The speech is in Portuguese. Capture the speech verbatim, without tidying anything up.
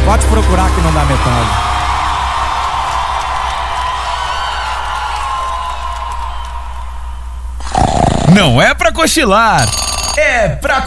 Pode procurar que não dá metade. Não é pra cochilar, é pra